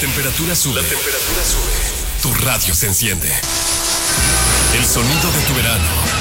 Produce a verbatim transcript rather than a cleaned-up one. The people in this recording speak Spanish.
temperatura sube. La temperatura sube. Tu radio se enciende. El sonido de tu verano.